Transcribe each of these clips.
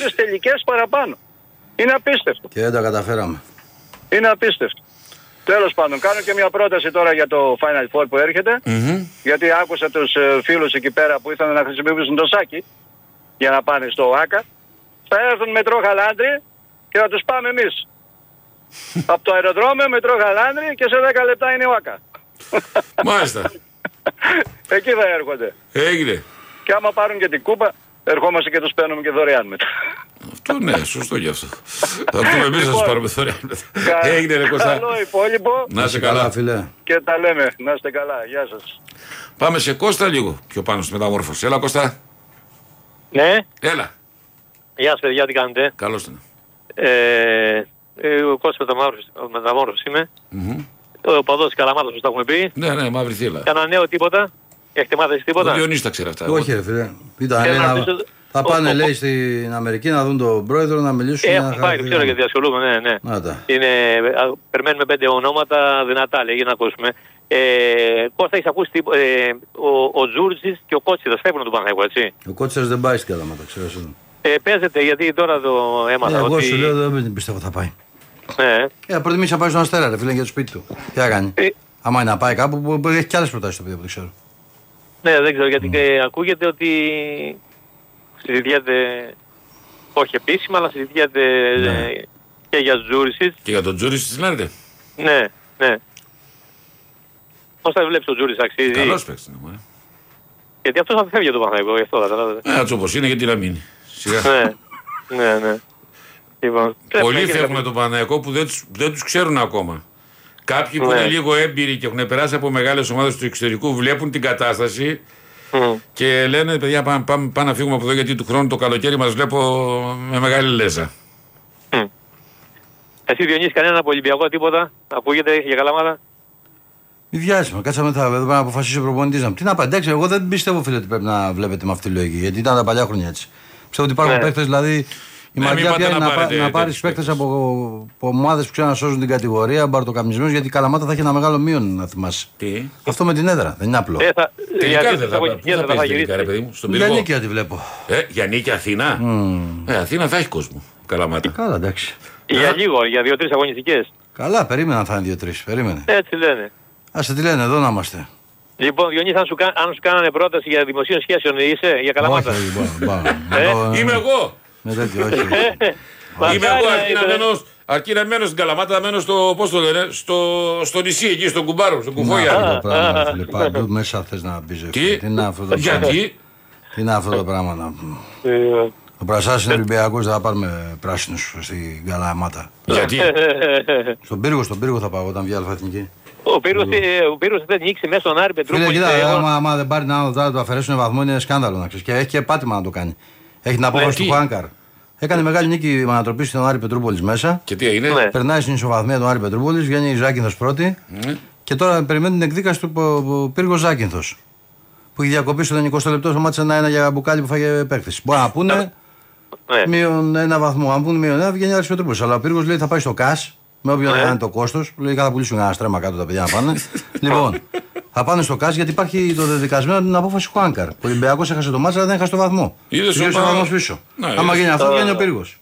τόσες τελικές παραπάνω. Είναι απίστευτο. Και δεν τα καταφέραμε. Είναι απίστευτο. Τέλος πάντων, κάνω και μια πρόταση τώρα για το Final Four που έρχεται. Γιατί άκουσα τους φίλους εκεί πέρα που ήθελαν να χρησιμοποιήσουν το σάκι για να πάνε στο ΆΚΑ. Θα έρθουν με τροχαλάντρι και θα τους πάμε εμείς. Από το αεροδρόμιο με τροχαλάντρι και σε 10 λεπτά είναι ο ΆΚΑ. Μάλιστα. Εκεί θα έρχονται. Έγινε. Και άμα πάρουν και την κούπα, ερχόμαστε και τους παίρνουμε και δωρεάν μετά. Αυτό ναι, σωστό γι' αυτό. Θα πούμε εμείς να τους πάρουμε δωρεάν μετά. Έγινε ρε Κωστά. Καλό υπόλοιπο. Να είσαι καλά φίλε. Και τα λέμε. Να είστε καλά. Γεια σας. Πάμε σε Κώστα λίγο πιο πάνω στη μεταμόρφωση. Έλα Κώστα. Ναι. Έλα. Γεια σας παιδιά, τι κάνετε? Καλώς την. Ο Κώστας μεταμόρφωση είμαι. Ο παδός της Καλαμάτας, όπως τα έχουμε πει. Ναι, μαύρη θύλα. Κανένα νέο τίποτα? Έχετε μάθει τίποτα? Ο Διονύσης τα ξέρει αυτά. Όχι ρε φίλε. Θα πάνε λέει στην Αμερική να δουν τον πρόεδρο, να μιλήσουν. Έχουν πάει, ξέρω γιατί ασχολούμαι, ναι. Περιμένουμε 5 ονόματα δυνατά, λέει, για να ακούσουμε. Κώστα, έχεις ακούσει ο Τζούρτζης και ο Κότσιρας φεύγουν του Παναθηναϊκού, έτσι? Ο Κότσιρας δεν πάει στην Καλαμάτα, ξέρω εσύ. Παίζεται, γιατί τώρα το έμαθα. Εγώ σου λέω δεν πιστεύω θα πάει. Ναι. Προτιμήσει να πάει στον Αστέρα, ρε φίλε, για το σπίτι του. Τι θα κάνει? Άμα είναι να πάει κάπου που έχει και άλλες προτάσεις το παιδί που δεν ξέρω. Ναι, δεν ξέρω γιατί ακούγεται ότι συζητιέται, όχι επίσημα, αλλά συζητιέται και για τους Τζούρισιτς. Και για τον Τζούρισιτς λέτε? Ναι. Πώς θα βλέπεις τον Τζούρισιτς, αξίζει? Καλός παίκτης είναι, μωρέ. Γιατί αυτός θα φεύγει από τον Παναθηναϊκό, γι' αυτό καταλάβετε. Έτσι όπως είναι, γιατί να μείνει. Σιγά. Ναι. Λοιπόν, πολλοί φεύγουν τον Παναθηναϊκό που δεν τους ξέρουν ακόμα. Κάποιοι που είναι λίγο έμπειροι και έχουν περάσει από μεγάλες ομάδες του εξωτερικού βλέπουν την κατάσταση και λένε παιδιά πάμε να φύγουμε από εδώ γιατί του χρόνου το καλοκαίρι μας βλέπω με μεγάλη λέζα. Εσύ Διονύση, κανένα από Ολυμπιακό τίποτα? Ακούγεται για Καλαμάτα? Μη βιάζεσαι, κάτσαμε να αποφασίσει ο προπονητής. Τι να πάει, εντάξει, εγώ δεν πιστεύω φίλε ότι πρέπει να βλέπετε με αυτή τη λογική, γιατί ήταν τα παλιά χρόνια έτσι. Πιστεύω ότι υπάρχουν παίκτες, δηλαδή η μαγιά πια είναι να πάρεις παίκτες από ομάδες που ξανασώζουν την κατηγορία, μπαρτοκαπνισμούς, γιατί η Καλαμάτα θα έχει ένα μεγάλο μείον, να θυμάσαι. Τι? Αυτό με την έδρα, δεν είναι απλό. Τελικά δεν θα γυρίσει, ρε παιδί μου, στον Πύργο. Για νίκη τη βλέπω. Για νίκη Αθήνα. Αθήνα θα έχει κόσμο. Καλαμάτα. Καλά, εντάξει. Για λίγο, για 2-3 αγωνιστικές. Καλά, περίμενα θα είναι 2-3. Περίμενε. Έτσι λένε. Άσε τι λένε, εδώ να είμαστε. Λοιπόν, Διονύση, αν σου κάνανε πρόταση για δημοσίων σχέσεων, είσαι για Καλαμάτα? Όχι, είμαι εγώ. Με τέτοιο, όχι. Είμαι εγώ, αρκεί να μένω στην Καλαμάτα, να μένω στο, πώς το λένε, στο νησί εκεί, στον Κουμπάρο, στον Κουφόγια. Παντού μέσα θες να μπεις. Τι, γιατί? Τι είναι αυτό το πράγμα να πούμε. Ο Πρασάς είναι Ολυμπιακός, δεν θα πάρουμε πράσινους στην Καλαμάτα. Γιατί? Στον πύργο θα πάω όταν βγει αλφα-εθνική. Ο Πύρος δεν νίξει μέσα στον Άρη Πετρούπολη. Φίλε, κοίτα, άμα δεν πάρει να του αφαιρέσουν βαθμό είναι σκάνδαλο να ξέρεις. Και έχει και πάτημα να το κάνει. Έχει την απόφαση του Χουάνκαρ. Έκανε μεγάλη νίκη με ανατροπή στον Άρη Πετρούπολης μέσα. Και τι έγινε? Περνάει στην ισοβαθμία του Άρη Πετρούπολης, βγαίνει η Ζάκυνθος πρώτη. Και τώρα περιμένει την εκδίκαση του Πύργος Ζάκυνθος. Που έχει διακοπεί στο 20 λεπτό στο μάτι 1-1 για μπουκάλι που φάγε παίκτης. Μπορεί να πούνε μείον ένα βαθμό. Αν πούνε μείον ένα, βγαίνει Άρης Πετρούπολης. Αλλά ο Πύργος λέει θα πάει στο ΚΑΣ. Με όποιον είναι το κόστος, λογικά θα πουλήσουν ένα στρέμμα κάτω τα παιδιά να πάνε. Λοιπόν, θα πάνε στο ΚΑΣ γιατί υπάρχει το δεδικασμένο την απόφαση Χουάνκαρ. Ο Ολυμπιακός έχασε το μάτσα, αλλά δεν έχασε το βαθμό. Είδες ο βαθμός πίσω. Άμα γίνει αυτό, βγαίνει ο Πύργος.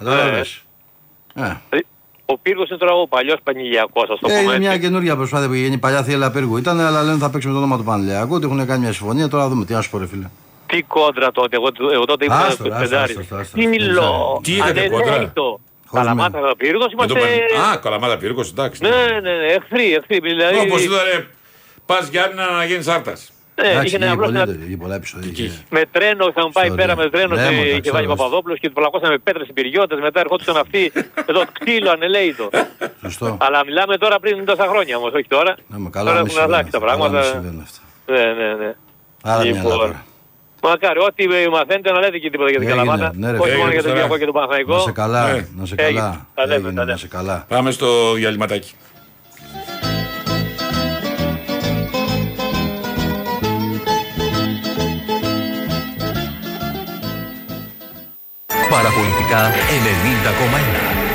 Ο Πύργος είναι τώρα ο παλιός Πανηλιακός, ας το πούμε. Είναι μια καινούργια προσπάθεια που γίνει. Παλιά θύελα Πύργου ήταν, αλλά λένε θα παίξουμε το όνομα του Πανηλιακού. Ότι έχουν κάνει μια συμφωνία. Τώρα δούμε τι να σου πω, ρε φίλε. Τι κόντρα τότε, εγώ τότε ήμουν πεντάρι. Τι μιλώ, τι είδατε κόντρα? Καλαμάτα Πύργος είμαστε... Καλαμάτα Πύργος, εντάξει. Ναι, εχθροί. Όπως ήταν πας Γιάννηνα να γίνεις Άρτας. Πολλά επεισόδια. Με τρένο, είχαμε πάει πέρα με τρένο και είχε βάλει Παπαδόπουλος και του πλακώσαμε με πέτρες συμπυριώτες. Μετά ερχόντουσαν αυτοί εδώ κτήλο ανελαίητο. Σωστό. Αλλά μιλάμε τώρα πριν τόσα χρόνια όμως, όχι τώρα. Τώρα έχουν αλλάξει τα πράγματα. Ναι. Άρα μια τώρα. Μακάρι, ό,τι μαθαίνετε να λέτε και τίποτα για την Καλαμάτα. Όχι μόνο για τον Ολυμπιακό και τον Παναθηναϊκό. Να σε καλά. Πάμε στο διαλυματάκι. Παραπολιτικά 90,1.